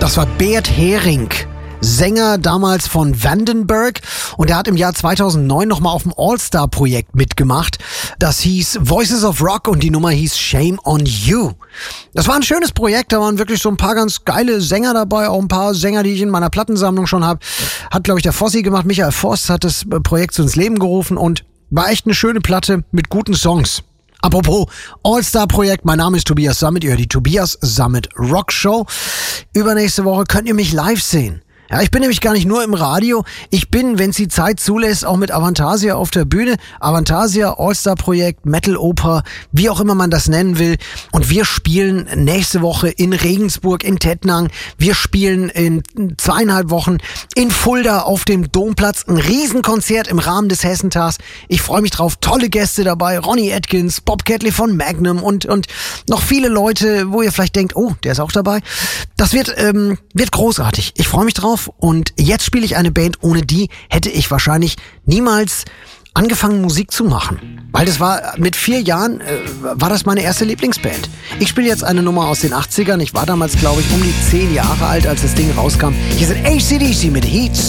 Das war Bert Hering, Sänger damals von Vandenberg, und er hat im Jahr 2009 nochmal auf dem All-Star-Projekt mitgemacht. Das hieß Voices of Rock und die Nummer hieß Shame on You. Das war ein schönes Projekt, da waren wirklich so ein paar ganz geile Sänger dabei, auch ein paar Sänger, die ich in meiner Plattensammlung schon habe. Hat, glaube ich, der Fossi gemacht, Michael Voss hat das Projekt so ins Leben gerufen und war echt eine schöne Platte mit guten Songs. Apropos All-Star-Projekt, mein Name ist Tobias Sammet, ihr hört die Tobias Sammet Rock Show. Übernächste Woche könnt ihr mich live sehen. Ja, ich bin nämlich gar nicht nur im Radio, ich bin, wenn es die Zeit zulässt, auch mit Avantasia auf der Bühne. Avantasia, All-Star-Projekt, Metal-Oper, wie auch immer man das nennen will. Und wir spielen nächste Woche in Regensburg, in Tettnang. Wir spielen in 2,5 Wochen in Fulda auf dem Domplatz. Ein Riesenkonzert im Rahmen des Hessentags. Ich freue mich drauf, tolle Gäste dabei. Ronnie Atkins, Bob Catley von Magnum und noch viele Leute, wo ihr vielleicht denkt, oh, der ist auch dabei. Das wird großartig. Ich freue mich drauf. Und jetzt spiele ich eine Band, ohne die hätte ich wahrscheinlich niemals angefangen, Musik zu machen. Weil das war, mit 4 Jahren war das meine erste Lieblingsband. Ich spiele jetzt eine Nummer aus den 80ern. Ich war damals, glaube ich, um die 10 Jahre alt, als das Ding rauskam. Hier sind AC/DC mit Heat